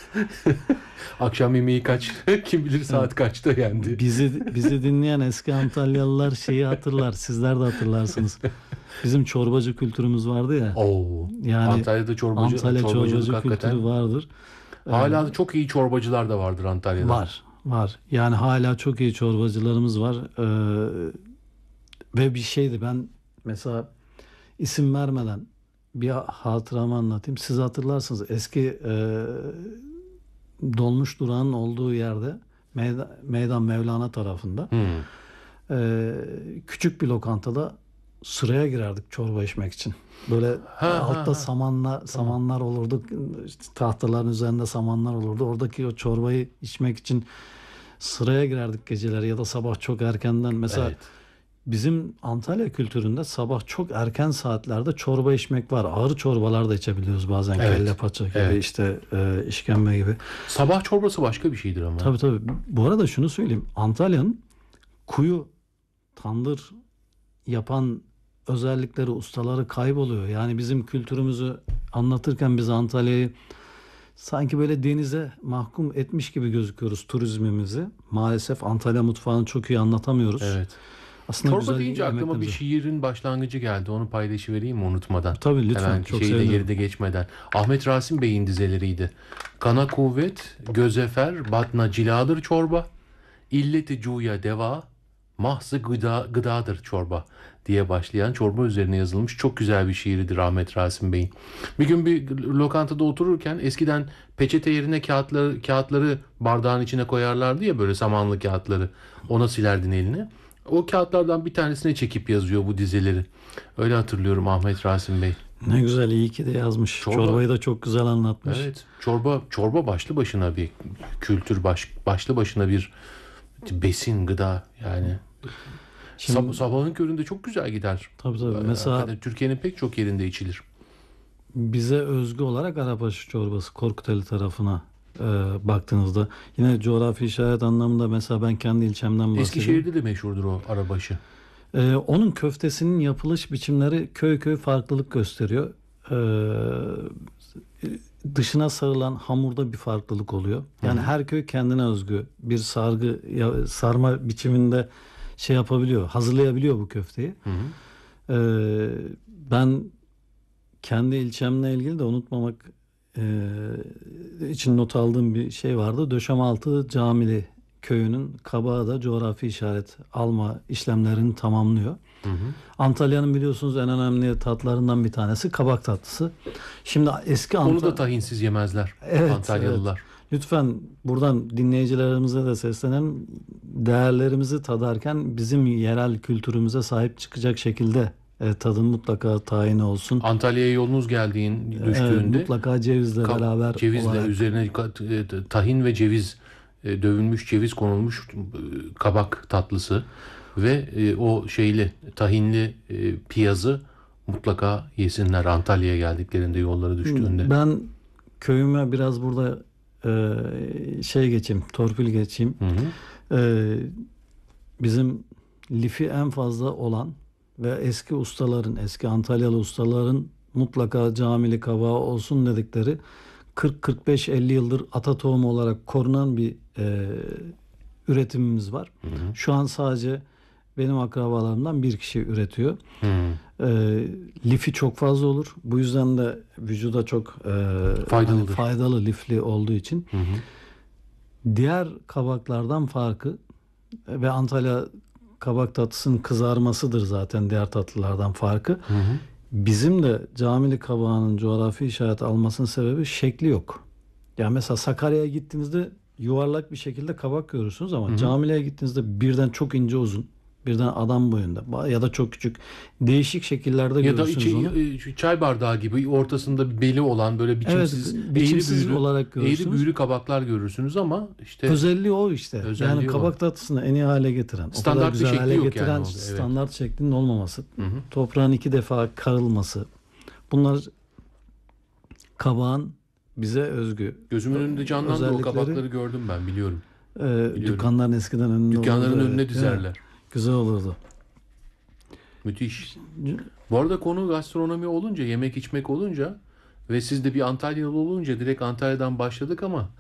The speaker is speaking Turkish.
Akşam yemeği kaç? Kim bilir Evet. saat kaçta yendi. Bizi dinleyen eski Antalyalılar şeyi hatırlar. Sizler de hatırlarsınız. Bizim çorbacı kültürümüz vardı ya. Oo. Yani Antalya'da Antalya çorbacılık çorbacı kültürü hakikaten. vardır. Ee, Hala da çok iyi çorbacılar da vardır Antalya'da. var. Yani hala çok iyi çorbacılarımız var. Ve bir şeydi, ben mesela isim vermeden bir hatıramı anlatayım. Siz hatırlarsınız, eski dolmuş durağının olduğu yerde Meydan Mevlana tarafında Hmm. küçük bir lokantada sıraya girerdik çorba içmek için. Böyle Ha ha altta ha. Tamam. samanlar olurdu. İşte tahtaların üzerinde samanlar olurdu. Oradaki o çorbayı içmek için sıraya girerdik geceleri ya da sabah çok erkenden. Mesela Evet. bizim Antalya kültüründe sabah çok erken saatlerde çorba içmek var. Ağır çorbalar da içebiliyoruz bazen. Kelle Evet. paça gibi, Evet. işte işkembe gibi. Sabah çorbası başka bir şeydir ama. Tabii. Bu arada şunu söyleyeyim. Antalya'nın kuyu, tandır yapan özellikleri, ustaları kayboluyor. Yani bizim kültürümüzü anlatırken biz Antalya'yı sanki böyle denize mahkum etmiş gibi gözüküyoruz, turizmimizi. Maalesef Antalya mutfağını çok iyi anlatamıyoruz. Evet. Aslında Çorba güzel deyince aklıma bir yemeklerimiz var. şiirin başlangıcı geldi. Onu paylaşıvereyim mi unutmadan? Tabii, lütfen, Hemen çok şeyi de yeri sevinirim. de geçmeden. Ahmet Rasim Bey'in dizeleriydi. Kana kuvvet, gözefer, batna ciladır çorba. İlleti cuya deva, mahzı gıdadır çorba diye başlayan, çorba üzerine yazılmış çok güzel bir şiiridir Ahmet Rasim Bey'in. Bir gün bir lokantada otururken eskiden peçete yerine kağıtları bardağın içine koyarlardı ya, böyle samanlı kağıtları. Ona silerdin elini. O kağıtlardan bir tanesine çekip yazıyor bu dizeleri. Öyle hatırlıyorum Ahmet Rasim Bey. Ne güzel, iyi ki de yazmış. Çorba, Çorbayı da çok güzel anlatmış. evet, çorba başlı başına bir kültür, başlı başına bir besin, gıda yani. Şimdi Sabahın köründe çok güzel gider. tabii, mesela Hakikaten Türkiye'nin pek çok yerinde içilir. bize özgü olarak Arapaşı çorbası, Korkuteli tarafına e, baktığınızda, yine coğrafi işaret anlamında mesela ben kendi ilçemden bahsedeyim. Eskişehir'de de meşhurdur o arabaşı. Onun köftesinin yapılış biçimleri köy köy farklılık gösteriyor. Dışına sarılan hamurda bir farklılık oluyor. Hı Yani hı. her köy kendine özgü bir sarma biçiminde şey yapabiliyor, hazırlayabiliyor bu köfteyi. Hı hı. Ben kendi ilçemle ilgili de unutmamak için not aldığım bir şey vardı. Döşemealtı Camili köyünün kabağı da coğrafi işaret alma işlemlerini tamamlıyor. Hı hı. Antalya'nın biliyorsunuz en önemli tatlarından bir tanesi kabak tatlısı. Şimdi eski Onu da tahinsiz yemezler Evet. Antalyalılar. Lütfen buradan dinleyicilerimize de seslenelim. Değerlerimizi tadarken bizim yerel kültürümüze sahip çıkacak şekilde tadın mutlaka tayini olsun. Antalya'ya yolunuz Evet, düştüğünde mutlaka cevizle beraber cevizle olarak. üzerine tahin ve ceviz, dövülmüş ceviz konulmuş kabak tatlısı ve o şeyli tahinli piyazı mutlaka yesinler Antalya'ya geldiklerinde, yolları düştüğünde. Ben köyüme biraz burada torpil geçeyim. Hı hı. E, Bizim lifi en fazla olan ve eski Antalyalı ustaların mutlaka camili kabağı olsun dedikleri 40-45-50 yıldır ata tohumu olarak korunan bir üretimimiz var. Hı hı. Şu an sadece benim akrabalarımdan bir kişi üretiyor. Hı. E, Lifi çok fazla olur. Bu yüzden de vücuda çok hani Faydalıdır. faydalı, lifli olduğu için. Hı hı. Diğer kabaklardan farkı ve Antalya kabak tatlısının kızarmasıdır zaten diğer tatlılardan farkı. Hı hı. Bizim de camili kabağının coğrafi işaret almasının sebebi şekli yok. Yani mesela Sakarya'ya gittiğinizde yuvarlak bir şekilde kabak görürsünüz Hı ama hı. Camile'ye gittiğinizde birden çok ince uzun, birden adam boyunda ya da çok küçük, değişik şekillerde Ya da görürsünüz içi onu. çay bardağı gibi ortasında bir beli olan böyle Evet, biçimsiz, biçimsiz olarak eğri görürsünüz. büğrü kabaklar görürsünüz ama işte Özelliği o işte. Yani özelliği o. kabak tatlısını en iyi hale getiren, o kadar Standart bir güzel şekli hale yok yani getiren orada. Evet. standart şeklinin olmaması. Hı hı. Toprağın 2 defa karılması. Bunlar kabağın bize özgü Gözümün önünde canlandı, o özellikleri. kabakları gördüm, ben biliyorum. Biliyorum. Dükkanların eskiden önünde Dükkanların olurdu. önüne Evet, değil mi? dizerler. Güzel olurdu. Müthiş. Bu arada konu gastronomi olunca, yemek içmek olunca ve siz de bir Antalyalı olunca direkt Antalya'dan başladık ama